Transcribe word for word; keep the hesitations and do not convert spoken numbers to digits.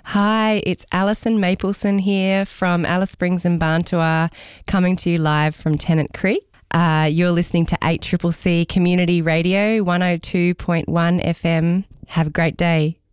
Hi, it's Alison Mapleson here from Alice Springs and Barntua, coming to you live from Tennant Creek. Uh, you're listening to eight C C C Community Radio, one oh two point one F M. Have a great day.